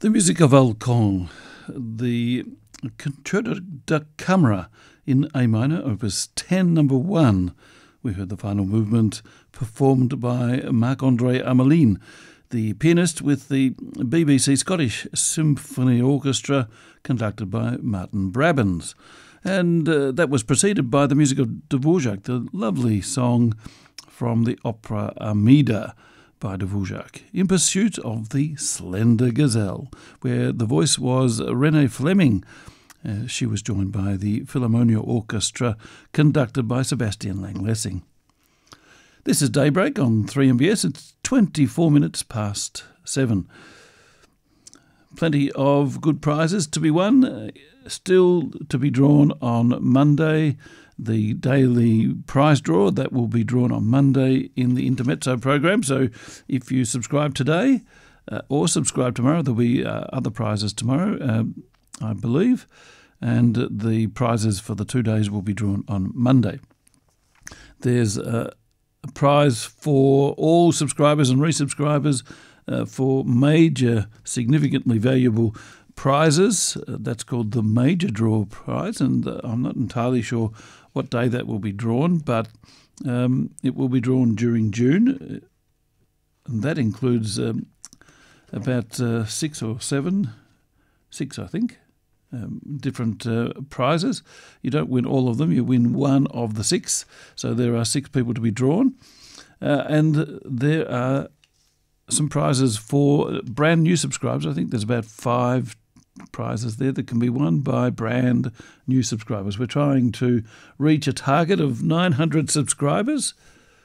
The music of Alcon, the Concerto da Camera in A minor, opus 10, number 1. We heard the final movement performed by Marc-André Amelin, the pianist with the BBC Scottish Symphony Orchestra, conducted by Martin Brabbins. And that was preceded by the music of Dvorak, the lovely song from the opera Armida by Dvorak, In Pursuit of the Slender Gazelle, where the voice was Renée Fleming. She was joined by the Philharmonia Orchestra, conducted by Sebastian Lang-Lessing. This is Daybreak on 3MBS. It's 24 minutes past 7. Plenty of good prizes to be won, still to be drawn on Monday. The daily prize draw, that will be drawn on Monday in the Intermezzo program. So if you subscribe today or subscribe tomorrow, there'll be other prizes tomorrow, I believe. And the prizes for the 2 days will be drawn on Monday. There's a prize for all subscribers and resubscribers for major, significantly valuable prizes. That's called the Major Draw Prize, and I'm not entirely sure what day that will be drawn, but it will be drawn during June, and that includes about 6 I think, different prizes. You don't win all of them, you win one of the 6, so there are 6 people to be drawn, and there are some prizes for brand new subscribers. I think there's about 5 prizes there that can be won by brand new subscribers. We're trying to reach a target of 900 subscribers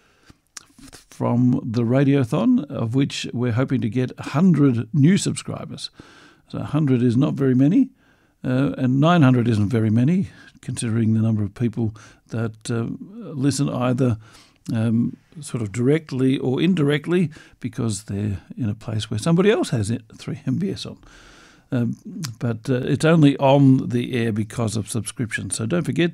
from the Radiothon, of which we're hoping to get 100 new subscribers. So 100 is not very many, and 900 isn't very many, considering the number of people that listen either sort of directly or indirectly because they're in a place where somebody else has 3MBS on. But it's only on the air because of subscription. So don't forget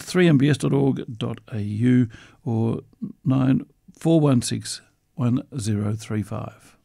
3mbs.org.au or 9416 1035.